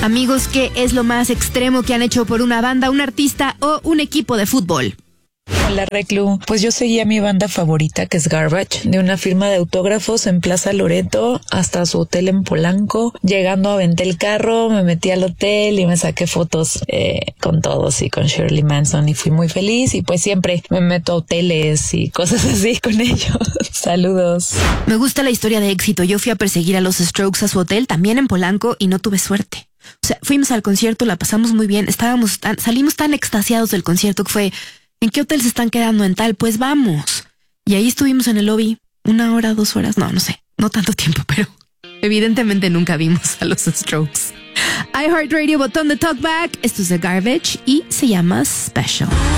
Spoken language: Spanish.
Amigos, ¿qué es lo más extremo que han hecho por una banda, un artista o un equipo de fútbol? Hola Reclu, pues yo seguí a mi banda favorita, que es Garbage, de una firma de autógrafos en Plaza Loreto hasta su hotel en Polanco. Llegando aventé el carro, me metí al hotel y me saqué fotos con todos y con Shirley Manson y fui muy feliz, y pues siempre me meto a hoteles y cosas así con ellos. Saludos. Me gusta la historia de éxito. Yo fui a perseguir a los Strokes a su hotel, también en Polanco, y no tuve suerte. O sea, fuimos al concierto, la pasamos muy bien, salimos tan extasiados del concierto que fue: ¿en qué hotel se están quedando? En tal, pues vamos. Y ahí estuvimos en el lobby 1 hora, 2 horas, no sé, no tanto tiempo, pero evidentemente nunca vimos a los Strokes. iHeartRadio, botón de talkback. Esto es The Garbage y se llama Special.